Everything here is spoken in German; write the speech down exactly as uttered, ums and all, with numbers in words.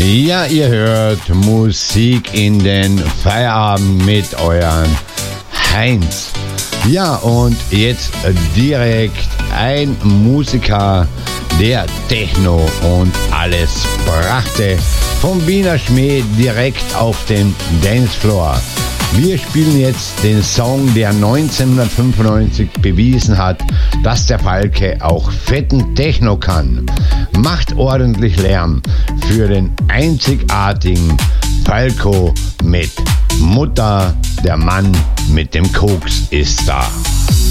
Ja, ihr hört Musik in den Feierabend mit euren Heinz. Ja, und jetzt direkt ein Musiker, der Techno und alles brachte, vom Wiener Schmäh direkt auf den Dancefloor. Wir spielen jetzt den Song, der neunzehnhundertfünfundneunzig bewiesen hat, dass der Falke auch fetten Techno kann. Macht ordentlich Lärm für den einzigartigen Falco mit Mutter, der Mann mit dem Koks ist da.